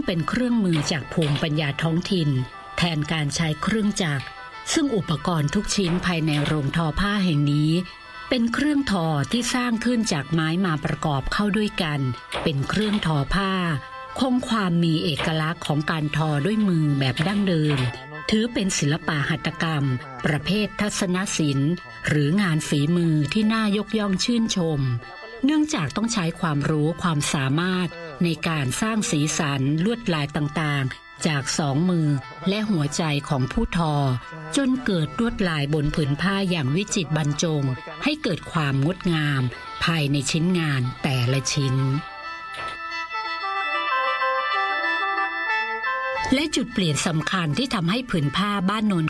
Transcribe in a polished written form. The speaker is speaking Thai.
เป็นเครื่องมือจากภูมิปัญญาท้องถิ่นแทนการใช้เครื่องจักรซึ่งอุปกรณ์ทุกชิ้นภายในโรงทอผ้าแห่งนี้เป็นเครื่องทอที่สร้างขึ้นจากไม้มาประกอบเข้าด้วยกันเป็นเครื่องทอผ้าคงความมีเอกลักษณ์ของการทอด้วยมือแบบดั้งเดิมถือเป็นศิลปะหัตถกรรมประเภททัศนศิลป์หรืองานฝีมือที่น่ายกย่องชื่นชมเนื่องจากต้องใช้ความรู้ความสามารถในการสร้างสีสันลวดลายต่างๆจากสองมือและหัวใจของผู้ทอจนเกิดลวดลายบนผืนผ้าอย่างวิจิตรบรรจงให้เกิดความงดงามภายในชิ้นงานแต่ละชิ้นและจุดเปลี่ยนสำคัญที่ทำให้ผืนผ้าบ้านโนน